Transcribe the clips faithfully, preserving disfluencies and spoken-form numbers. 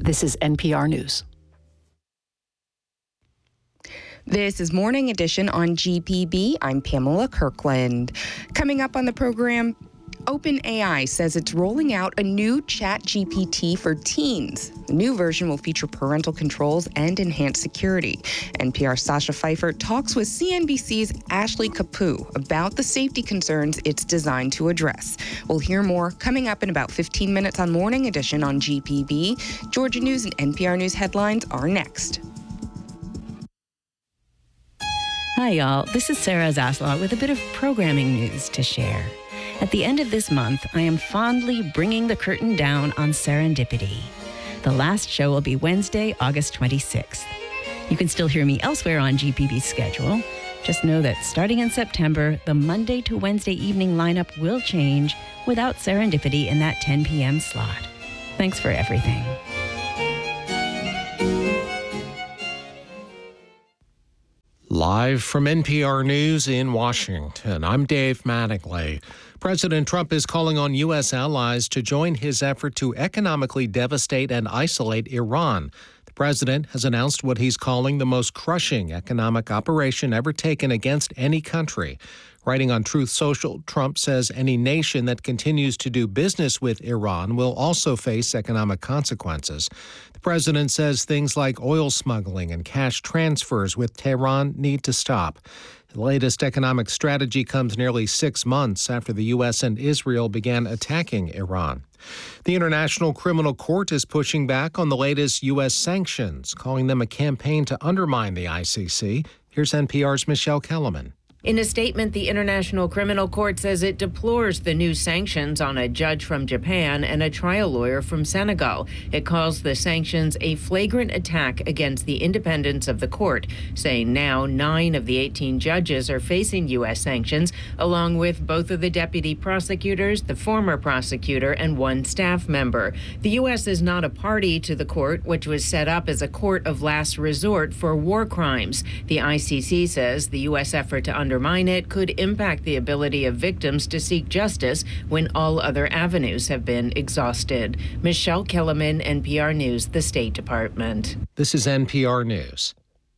This is N P R News. This is Morning Edition on G P B. I'm Pamela Kirkland. Coming up on the program, OpenAI says it's rolling out a new ChatGPT for teens. The new version will feature parental controls and enhanced security. N P R's Sasha Pfeiffer talks with C N B C's Ashley Capu about the safety concerns it's designed to address. We'll hear more coming up in about fifteen minutes on Morning Edition on G P B. Georgia News and N P R News headlines are next. Hi, y'all. This is Sarah Zaslaw with a bit of programming news to share. At the end of this month, I am fondly bringing the curtain down on Serendipity. The last show will be Wednesday, August twenty-sixth. You can still hear me elsewhere on G P B's schedule. Just know that starting in September, the Monday to Wednesday evening lineup will change without Serendipity in that ten p.m. slot. Thanks for everything. Live from N P R News in Washington, I'm Dave Mattingly. President Trump is calling on U S allies to join his effort to economically devastate and isolate Iran. The president has announced what he's calling the most crushing economic operation ever taken against any country. Writing on Truth Social, Trump says any nation that continues to do business with Iran will also face economic consequences. The president says things like oil smuggling and cash transfers with Tehran need to stop. The latest economic strategy comes nearly six months after the U S and Israel began attacking Iran. The International Criminal Court is pushing back on the latest U S sanctions, calling them a campaign to undermine the I C C. Here's N P R's Michelle Kellerman. In a statement, the International Criminal Court says it deplores the new sanctions on a judge from Japan and a trial lawyer from Senegal. It calls the sanctions a flagrant attack against the independence of the court, saying now nine of the eighteen judges are facing U S sanctions, along with both of the deputy prosecutors, the former prosecutor, and one staff member. The U S is not a party to the court, which was set up as a court of last resort for war crimes. The I C C says the U S effort to undermine it could impact the ability of victims to seek justice when all other avenues have been exhausted. Michelle Kellerman, N P R News, the State Department. This is N P R News.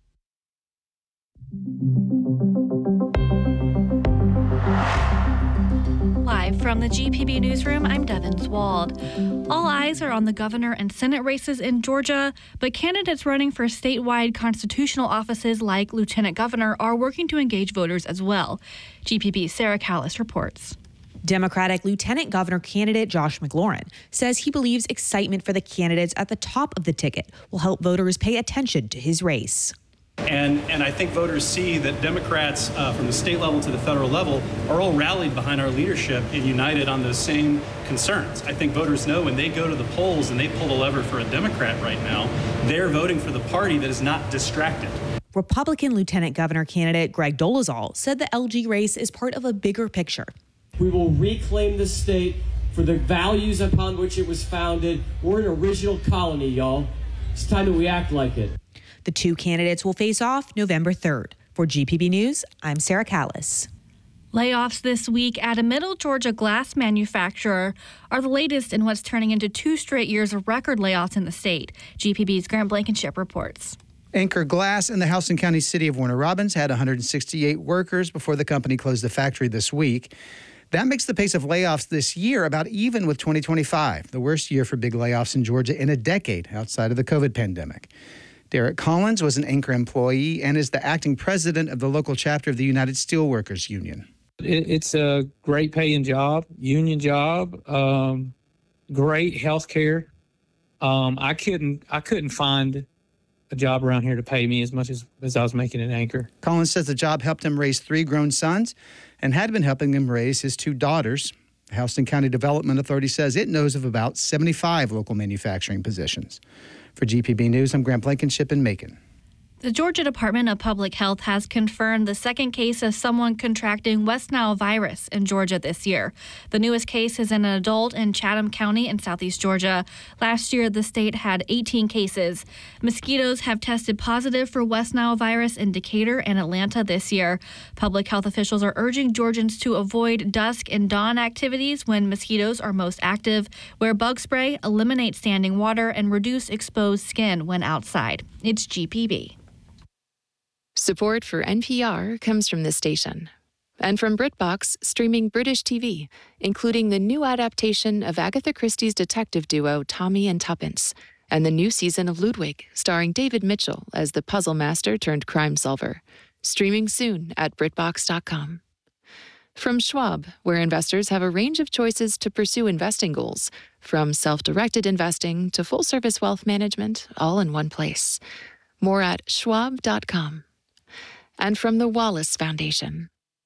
Live from the G P B newsroom, I'm Devin Swald. All eyes are on the governor and Senate races in Georgia, but candidates running for statewide constitutional offices like lieutenant governor are working to engage voters as well. G P B's Sarah Callis reports. Democratic Lieutenant Governor candidate Josh McLaurin says he believes excitement for the candidates at the top of the ticket will help voters pay attention to his race. And, and I think voters see that Democrats uh, from the state level to the federal level are all rallied behind our leadership and united on those same concerns. I think voters know when they go to the polls and they pull the lever for a Democrat right now, they're voting for the party that is not distracted. Republican Lieutenant Governor candidate Greg Dolezal said the L G race is part of a bigger picture. We will reclaim the state for the values upon which it was founded. We're an original colony, y'all. It's time that we act like it. The two candidates will face off November third. For G P B News, I'm Sarah Callis. Layoffs this week at a Middle Georgia glass manufacturer are the latest in what's turning into two straight years of record layoffs in the state. G P B's Grant Blankenship reports. Anchor Glass in the Houston County city of Warner Robins had one hundred sixty-eight workers before the company closed the factory this week. That makes the pace of layoffs this year about even with twenty twenty-five, the worst year for big layoffs in Georgia in a decade outside of the COVID pandemic. Derek Collins was an Anchor employee and is the acting president of the local chapter of the United Steelworkers Union. It's a great paying job, union job, um, great health care. Um, I couldn't I couldn't find a job around here to pay me as much as, as I was making at Anchor. Collins says the job helped him raise three grown sons and had been helping him raise his two daughters. The Houston County Development Authority says it knows of about seventy-five local manufacturing positions. For G P B News, I'm Grant Blankenship in Macon. The Georgia Department of Public Health has confirmed the second case of someone contracting West Nile virus in Georgia this year. The newest case is in an adult in Chatham County in southeast Georgia. Last year, the state had eighteen cases. Mosquitoes have tested positive for West Nile virus in Decatur and Atlanta this year. Public health officials are urging Georgians to avoid dusk and dawn activities when mosquitoes are most active, wear bug spray, eliminate standing water, and reduce exposed skin when outside. It's G P B. Support for N P R comes from this station and from BritBox, streaming British T V, including the new adaptation of Agatha Christie's detective duo Tommy and Tuppence, and the new season of Ludwig, starring David Mitchell as the puzzle master turned crime solver. Streaming soon at BritBox dot com. From Schwab, where investors have a range of choices to pursue investing goals, from self-directed investing to full-service wealth management, all in one place. More at schwab dot com. And from the Wallace Foundation.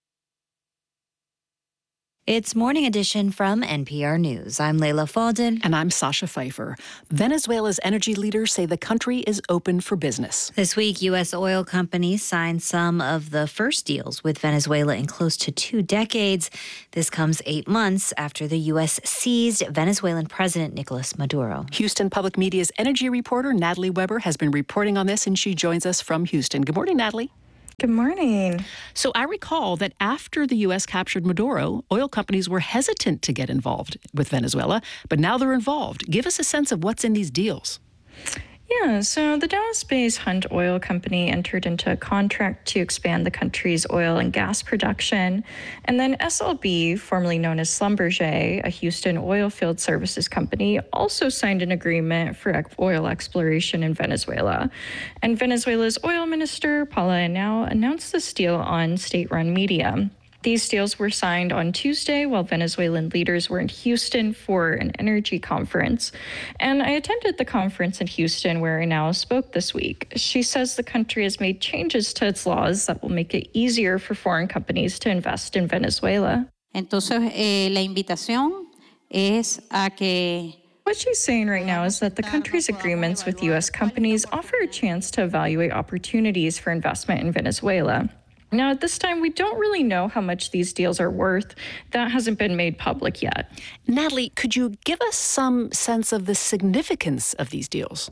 It's Morning Edition from N P R News. I'm Layla Faldin. And I'm Sasha Pfeiffer. Venezuela's energy leaders say the country is open for business. This week, U S oil companies signed some of the first deals with Venezuela in close to two decades. This comes eight months after the U S seized Venezuelan President Nicolas Maduro. Houston Public Media's energy reporter, Natalie Weber, has been reporting on this, and she joins us from Houston. Good morning, Natalie. Good morning. So I recall that after the U S captured Maduro, oil companies were hesitant to get involved with Venezuela, but now they're involved. Give us a sense of what's in these deals. Yeah, so the Dallas-based Hunt Oil Company entered into a contract to expand the country's oil and gas production. And then S L B, formerly known as Schlumberger, a Houston oil field services company, also signed an agreement for oil exploration in Venezuela. And Venezuela's oil minister, Paula Henao, announced this deal on state-run media. These deals were signed on Tuesday while Venezuelan leaders were in Houston for an energy conference. And I attended the conference in Houston where Henao spoke this week. She says the country has made changes to its laws that will make it easier for foreign companies to invest in Venezuela. Entonces, eh, la invitación es a que What she's saying right now is that the country's agreements with U S companies offer a chance to evaluate opportunities for investment in Venezuela. Now, at this time, we don't really know how much these deals are worth. That hasn't been made public yet. Natalie, could you give us some sense of the significance of these deals?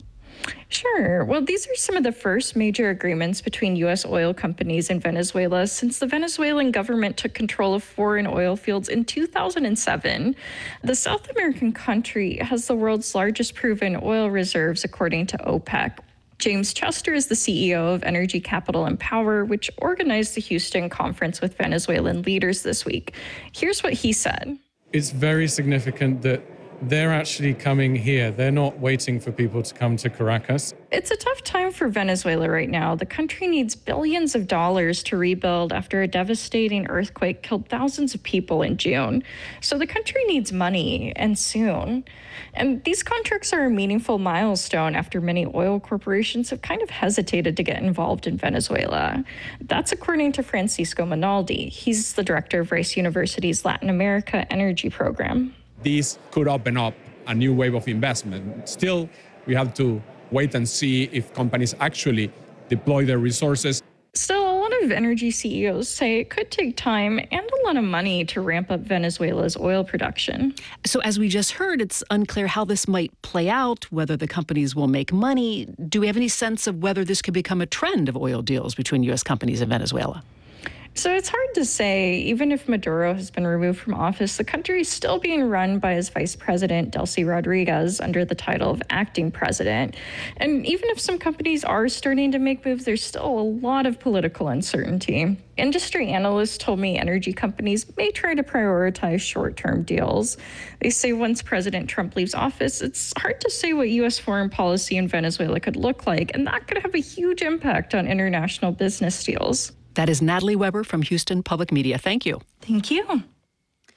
Sure. Well, these are some of the first major agreements between U S oil companies and Venezuela since the Venezuelan government took control of foreign oil fields in two thousand seven. The South American country has the world's largest proven oil reserves, according to OPEC. James Chester is the C E O of Energy Capital and Power, which organized the Houston conference with Venezuelan leaders this week. Here's what he said. It's very significant that they're actually coming here. They're not waiting for people to come to Caracas. It's a tough time for Venezuela right now. The country needs billions of dollars to rebuild after a devastating earthquake killed thousands of people in June. So the country needs money, and soon. And these contracts are a meaningful milestone after many oil corporations have kind of hesitated to get involved in Venezuela. That's according to Francisco Minaldi. He's the director of Rice University's Latin America Energy Program. These could open up a new wave of investment. Still, we have to wait and see if companies actually deploy their resources. Still, a lot of energy C E Os say it could take time and a lot of money to ramp up Venezuela's oil production. So as we just heard, it's unclear how this might play out, whether the companies will make money. Do we have any sense of whether this could become a trend of oil deals between U S companies and Venezuela? So it's hard to say. Even if Maduro has been removed from office, the country is still being run by his vice president, Delcy Rodriguez, under the title of acting president. And even if some companies are starting to make moves, there's still a lot of political uncertainty. Industry analysts told me energy companies may try to prioritize short-term deals. They say once President Trump leaves office, it's hard to say what U S foreign policy in Venezuela could look like, and that could have a huge impact on international business deals. That is Natalie Weber from Houston Public Media. Thank you. Thank you.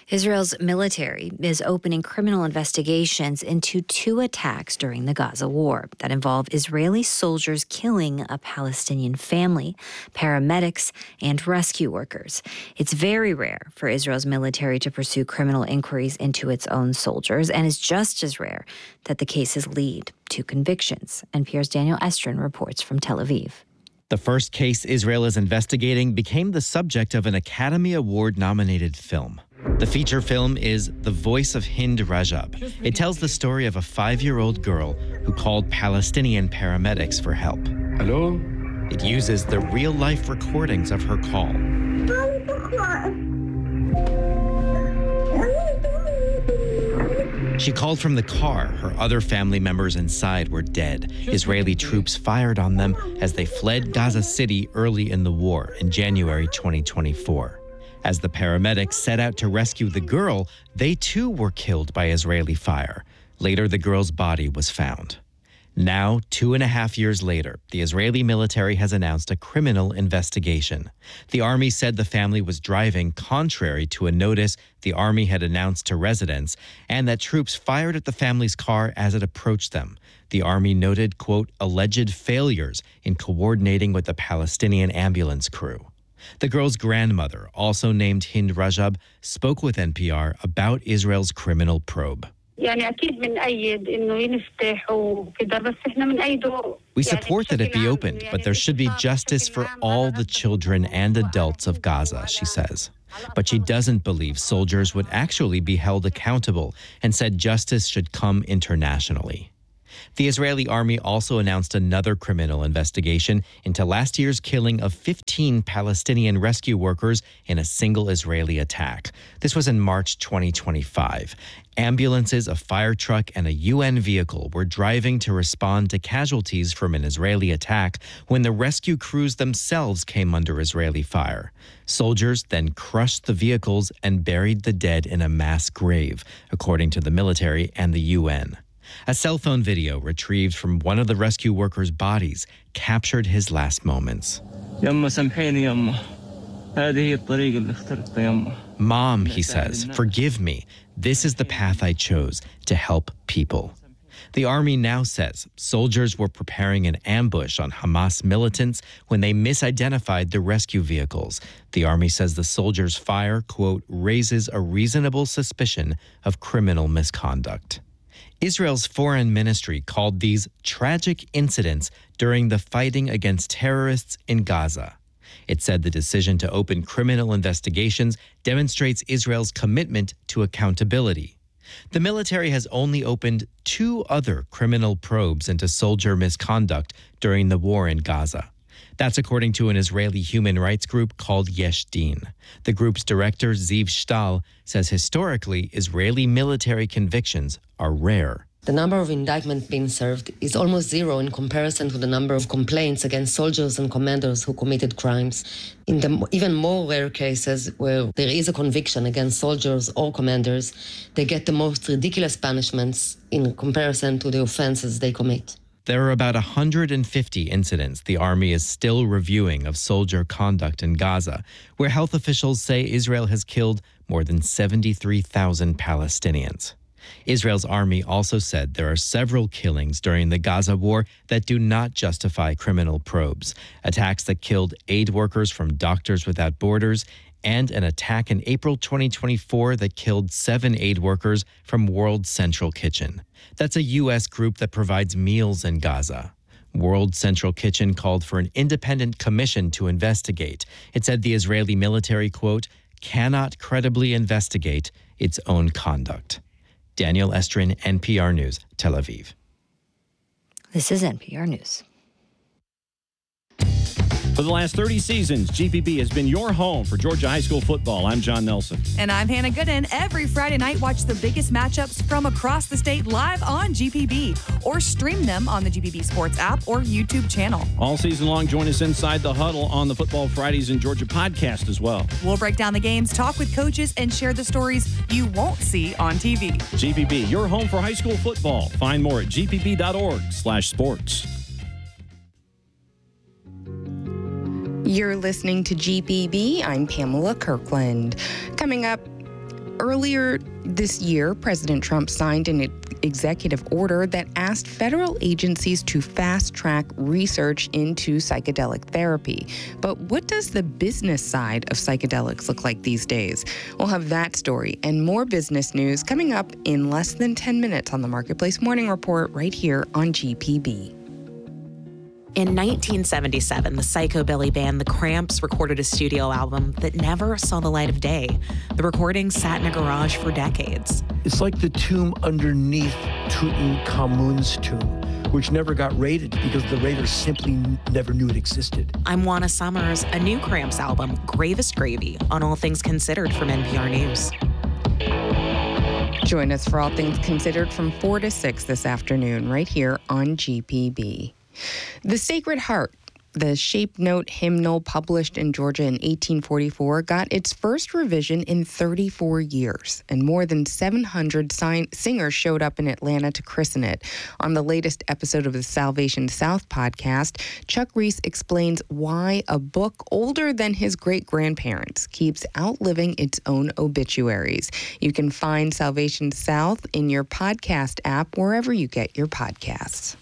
Israel's military is opening criminal investigations into two attacks during the Gaza war that involve Israeli soldiers killing a Palestinian family, paramedics, and rescue workers. It's very rare for Israel's military to pursue criminal inquiries into its own soldiers, and is just as rare that the cases lead to convictions. N P R's Daniel Estrin reports from Tel Aviv. The first case Israel is investigating became the subject of an Academy Award-nominated film. The feature film is The Voice of Hind Rajab. It tells the story of a five-year-old girl who called Palestinian paramedics for help. Hello? It uses the real-life recordings of her call. She called from the car. Her other family members inside were dead. Israeli troops fired on them as they fled Gaza City early in the war in January twenty twenty-four. As the paramedics set out to rescue the girl, they too were killed by Israeli fire. Later, the girl's body was found. Now, two and a half years later, the Israeli military has announced a criminal investigation. The army said the family was driving contrary to a notice the army had announced to residents, and that troops fired at the family's car as it approached them. The army noted, quote, alleged failures in coordinating with the Palestinian ambulance crew. The girl's grandmother, also named Hind Rajab, spoke with N P R about Israel's criminal probe. We support that it be opened, but there should be justice for all the children and adults of Gaza, she says. But she doesn't believe soldiers would actually be held accountable and said justice should come internationally. The Israeli army also announced another criminal investigation into last year's killing of fifteen Palestinian rescue workers in a single Israeli attack. This was in March twenty twenty-five. Ambulances, a fire truck, and a U N vehicle were driving to respond to casualties from an Israeli attack when the rescue crews themselves came under Israeli fire. Soldiers then crushed the vehicles and buried the dead in a mass grave, according to the military and the U N. A cell phone video retrieved from one of the rescue workers' bodies captured his last moments. Mom, he says, forgive me. This is the path I chose to help people. The army now says soldiers were preparing an ambush on Hamas militants when they misidentified the rescue vehicles. The army says the soldiers' fire, quote, raises a reasonable suspicion of criminal misconduct. Israel's foreign ministry called these tragic incidents during the fighting against terrorists in Gaza. It said the decision to open criminal investigations demonstrates Israel's commitment to accountability. The military has only opened two other criminal probes into soldier misconduct during the war in Gaza. That's according to an Israeli human rights group called Yesh Din. The group's director, Ziv Shtal, says historically, Israeli military convictions are rare. The number of indictments being served is almost zero in comparison to the number of complaints against soldiers and commanders who committed crimes. In the even more rare cases where there is a conviction against soldiers or commanders, they get the most ridiculous punishments in comparison to the offenses they commit. There are about one hundred fifty incidents the army is still reviewing of soldier conduct in Gaza, where health officials say Israel has killed more than seventy-three thousand Palestinians. Israel's army also said there are several killings during the Gaza war that do not justify criminal probes. Attacks that killed aid workers from Doctors Without Borders, and an attack in April twenty twenty-four that killed seven aid workers from World Central Kitchen. That's a U S group that provides meals in Gaza. World Central Kitchen called for an independent commission to investigate. It said the Israeli military, quote, cannot credibly investigate its own conduct. Daniel Estrin, N P R News, Tel Aviv. This is N P R News. For the last thirty seasons, G P B has been your home for Georgia high school football. I'm John Nelson. And I'm Hannah Gooden. Every Friday night, watch the biggest matchups from across the state live on G P B, or stream them on the G P B Sports app or YouTube channel. All season long, join us inside the huddle on the Football Fridays in Georgia podcast as well. We'll break down the games, talk with coaches, and share the stories you won't see on T V. G P B, your home for high school football. Find more at g p b dot org slash sports. You're listening to G P B. I'm Pamela Kirkland. Coming up, earlier this year, President Trump signed an executive order that asked federal agencies to fast-track research into psychedelic therapy. But what does the business side of psychedelics look like these days? We'll have that story and more business news coming up in less than ten minutes on the Marketplace Morning Report right here on G P B. In nineteen seventy-seven, the psychobilly band The Cramps recorded a studio album that never saw the light of day. The recording sat in a garage for decades. It's like the tomb underneath Tutankhamun's tomb, which never got raided because the raiders simply n- never knew it existed. I'm Juana Summers. A new Cramps album, Gravest Gravy, on All Things Considered from N P R News. Join us for All Things Considered from four to six this afternoon right here on G P B. The Sacred Heart, the shape note hymnal published in Georgia in eighteen forty-four, got its first revision in thirty-four years, and more than seven hundred sign- singers showed up in Atlanta to christen it. On the latest episode of the Salvation South podcast, Chuck Reese explains why a book older than his great-grandparents keeps outliving its own obituaries. You can find Salvation South in your podcast app wherever you get your podcasts.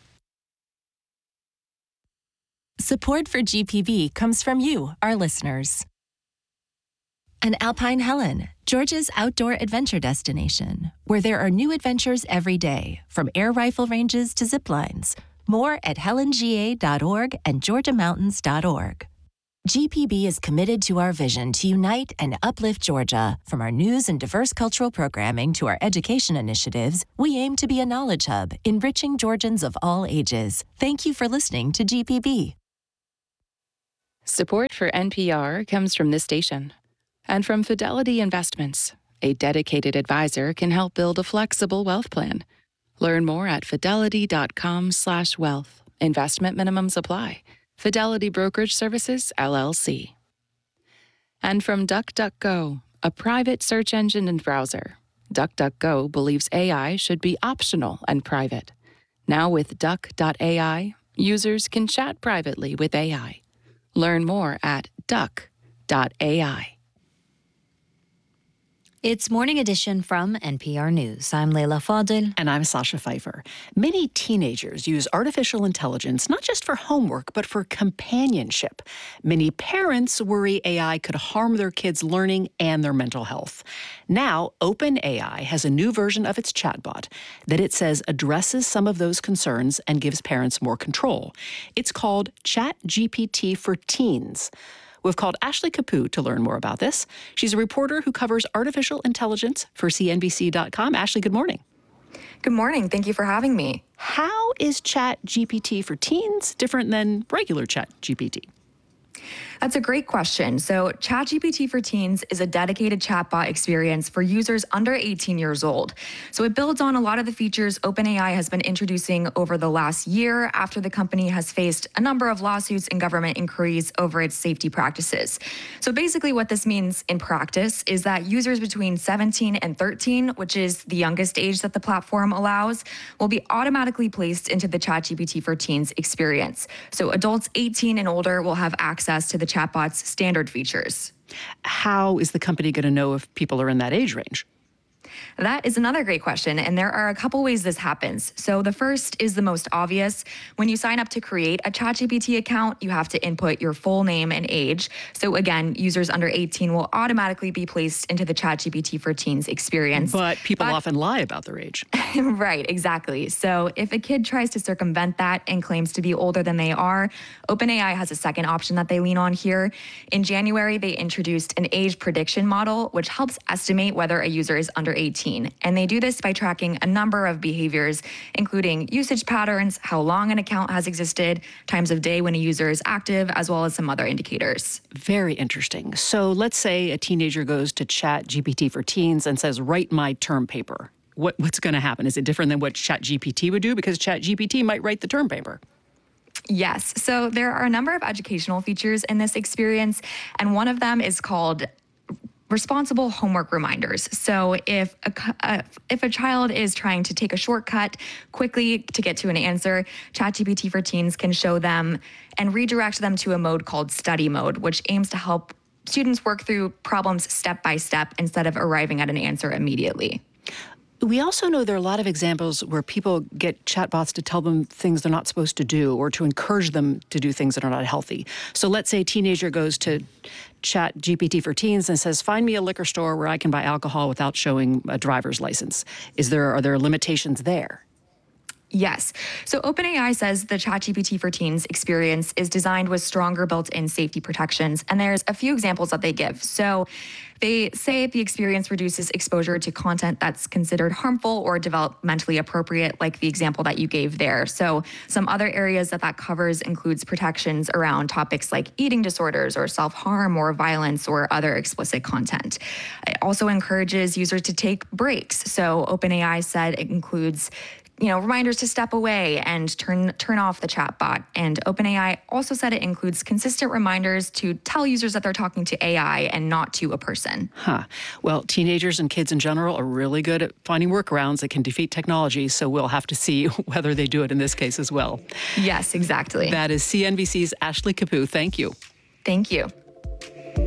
Support for G P B comes from you, our listeners. And Alpine Helen, Georgia's outdoor adventure destination, where there are new adventures every day, from air rifle ranges to zip lines. More at helen g a dot org and georgia mountains dot org. G P B is committed to our vision to unite and uplift Georgia. From our news and diverse cultural programming to our education initiatives, we aim to be a knowledge hub, enriching Georgians of all ages. Thank you for listening to G P B. Support for N P R comes from this station and from Fidelity Investments. A dedicated advisor can help build a flexible wealth plan. Learn more at fidelity.com slash wealth. Investment minimums apply. Fidelity Brokerage Services, L L C. And from DuckDuckGo, a private search engine and browser. DuckDuckGo believes A I should be optional and private. Now with duck dot A I, users can chat privately with A I. Learn more at duck dot A I. It's Morning Edition from N P R News. I'm Leila Fadel. And I'm Sasha Pfeiffer. Many teenagers use artificial intelligence not just for homework, but for companionship. Many parents worry A I could harm their kids' learning and their mental health. Now, OpenAI has a new version of its chatbot that it says addresses some of those concerns and gives parents more control. It's called ChatGPT for Teens. We've called Ashley Capu to learn more about this. She's a reporter who covers artificial intelligence for C N B C dot com. Ashley, good morning. Good morning. Thank you for having me. How is ChatGPT for Teens different than regular ChatGPT? That's a great question. So ChatGPT for Teens is a dedicated chatbot experience for users under eighteen years old. So it builds on a lot of the features OpenAI has been introducing over the last year after the company has faced a number of lawsuits and government inquiries over its safety practices. So basically what this means in practice is that users between seventeen and thirteen, which is the youngest age that the platform allows, will be automatically placed into the ChatGPT for Teens experience. So adults eighteen and older will have access to the chatbot's standard features. How is the company going to know if people are in that age range? That is another great question, and there are a couple ways this happens. So the first is the most obvious. When you sign up to create a ChatGPT account, you have to input your full name and age. So again, users under eighteen will automatically be placed into the ChatGPT for Teens experience. But people But- often lie about their age. Right, exactly. So if a kid tries to circumvent that and claims to be older than they are, OpenAI has a second option that they lean on here. In January, they introduced an age prediction model, which helps estimate whether a user is under eighteen. And they do this by tracking a number of behaviors, including usage patterns, how long an account has existed, times of day when a user is active, as well as some other indicators. Very interesting. So let's say a teenager goes to ChatGPT for Teens and says, write my term paper. What, what's going to happen? Is it different than what ChatGPT would do? Because ChatGPT might write the term paper. Yes. So there are a number of educational features in this experience, and one of them is called responsible homework reminders. So if a, uh, if a child is trying to take a shortcut quickly to get to an answer, ChatGPT for Teens can show them and redirect them to a mode called study mode, which aims to help students work through problems step by step instead of arriving at an answer immediately. We also know there are a lot of examples where people get chatbots to tell them things they're not supposed to do or to encourage them to do things that are not healthy. So let's say a teenager goes to Chat G P T for Teens and says, find me a liquor store where I can buy alcohol without showing a driver's license. Is there, are there limitations there? Yes. So OpenAI says the ChatGPT for Teens experience is designed with stronger built-in safety protections, and there's a few examples that they give. So they say the experience reduces exposure to content that's considered harmful or developmentally appropriate, like the example that you gave there. So some other areas that that covers includes protections around topics like eating disorders or self-harm or violence or other explicit content. It also encourages users to take breaks. So OpenAI said it includes you know, reminders to step away and turn turn off the chatbot. And OpenAI also said it includes consistent reminders to tell users that they're talking to A I and not to a person. Huh. Well, teenagers and kids in general are really good at finding workarounds that can defeat technology, so we'll have to see whether they do it in this case as well. Yes, exactly. That is C N B C's Ashley Capu. Thank you. Thank you.